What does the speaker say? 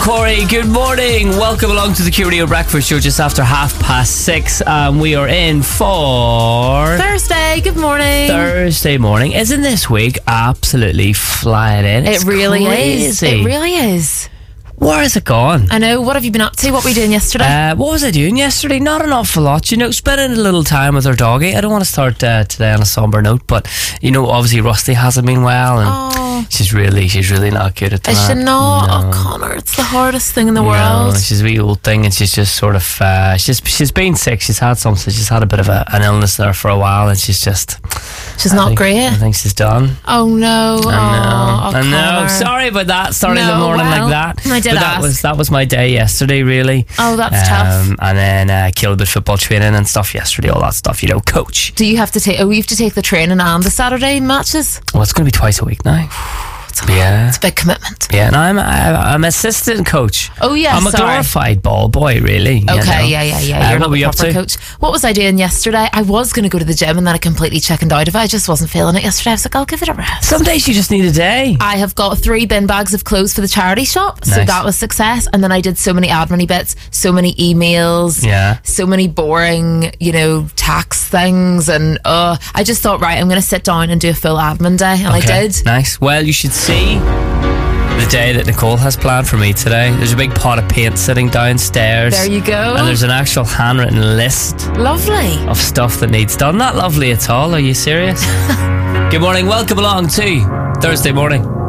Corey, good morning. Welcome along to the Q Radio Breakfast Show just after 6:30. We are in for Thursday. Good morning. Thursday morning. Isn't this week absolutely flying in? It really is. crazy. It really is. Where has it gone? I know. What have you been up to? What were you doing yesterday? What was I doing yesterday? Not an awful lot. You know, spending a little time with our doggy. I don't want to start today on a somber note, but you know, obviously Rusty hasn't been well, and she's really not good at that. Is she not? No. Oh, Connor, it's the hardest thing in the No, world. she's a wee old thing, and she's just sort of she's been sick. She's had something. She's had a bit of an illness there for a while, and she's not great. I think she's done. Oh no! I know. Connor. Sorry about that. Starting the No, morning well, like that. I did but ask. that was my day yesterday, really. Oh, that's tough. And then killed a bit of football training and stuff yesterday. All that stuff, you know, coach. Do you have to take? Oh, you have to take the training and the Saturday matches. Well, it's going to be twice a week now. It's a big commitment. Yeah, and I'm assistant coach. Oh yeah, I'm a glorified ball boy, really. Okay, you know? yeah. You're what not were you the up proper to? coach. What was I doing yesterday? I was going to go to the gym and then I completely chickened out of it. I just wasn't feeling it yesterday. I was like, I'll give it a rest. Some days you just need a day. I have got 3 bin bags of clothes for the charity shop, so Nice. that was success. And then I did so many admin bits, so many emails, so many boring, tax things, and I just thought, right, I'm going to sit down and do a full admin day, and I did. Nice. Well, you should see the day that Nicole has planned for me today. There's a big pot of paint sitting downstairs. There you go. And there's an actual handwritten list Lovely. of stuff that needs done. Not lovely at all. Are you serious? Good morning. Welcome along to Thursday morning.